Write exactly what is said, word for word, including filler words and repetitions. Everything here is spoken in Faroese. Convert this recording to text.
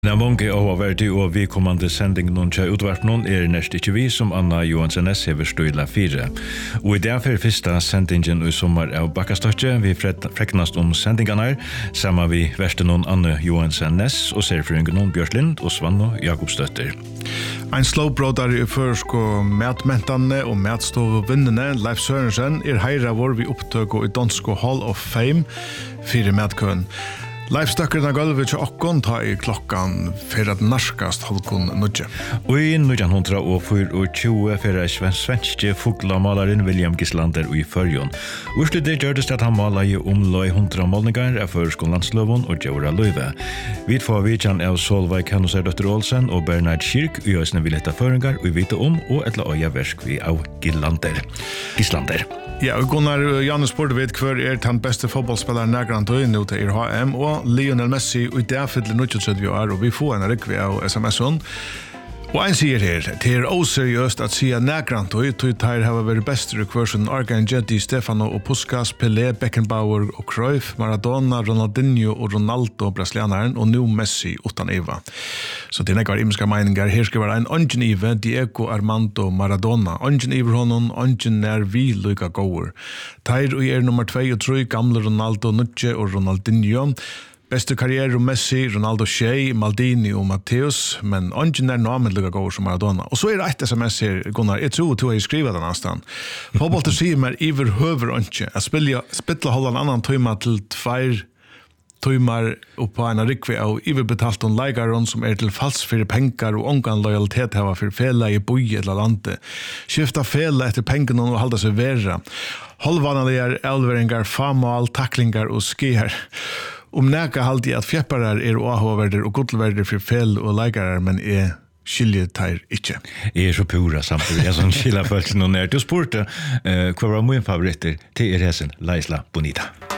När många av varit och vi kommande sändning någon tjej utvart någon är näst inte vi som Anna Johansson S över stöla fyra. Och i därför första sändningen i sommar av Backastotje vi fräcknast om sändningarna samma vi värsta någon Anna Johansson S och serfrungen någon Björslund och Svanno Jakobsdotter. Ein slowbrother i försko mätmentane och mätstov-vinnene Leif Sørensen er heira vår vi opptøk i Dansko Hall of Fame fire mätkön. Leif stökkerna gulvet til okkon ta i klokkan for at narskast halvkon nudje. Og i nitton tjuefire fyrir svenske fuglamalaren William Gislander i Førjon. Urslutet gjørdes at han malet om løy hundra målningar av førskolandsløven og Gjøra Løyve. Vi får vidtjen av Solveig Hanusar Døtter Olsen og Bernard Kirk i øsne vil etta føringar og vite om og etla øya versk vi av Gislander. Gislander. Ja, og Gunnar Janus spurte vid hver er den beste fotballspilleren nærgrant og nå til H M, og Lionel Messi og det er fyller nittiotredve år, og vi får en rikve av S M S-en. Og en sier her, det er oseriøst at sier nærgrant og tog her har vært beste rekvørsen Argan Jedi, Stefano og Puskas, Pelé, Beckenbauer og Cruyff, Maradona, Ronaldinho og Ronaldo, brasilianeren, og nå Messi utan Eva. Så det er nekvar imenska meningar. Her skal være en ongen Ive, Diego Armando Maradona. Ongen Iver honom, ongen er vi lykka gåur. Teir og er nummer tvei og tre, gamle Ronaldo, Nucci og Ronaldinho. Beste karriere om Messi, Ronaldo Shea, Maldini og Matteus, men ongen er namen lykka gåur som Maradona. Og så er det et S M S her, Gunnar, jeg tror du har skrivet den avstand. Fotbolter sier meg iver høver ongen. Jeg spiller, spiller holde en annan tøyma til tveir tøymar og på en rikve av iverbetalt om leikaron som er til fals for pengar og ongan lojalitet hava for fela i boi eller lande. Skifta fela etter pengen og halda seg vera. Holvanaligar, elveringar, famal, taklingar og skier. Om neka halde jeg at fjepparar er åhåverder og godlverder for fel og leikarar, men er skilje teir ikkje. Jeg er så pura samtidig, jeg som skiljer følelsen og nær. Du spurte uh, hva var min favoritter til er hesen Laisla Bonita.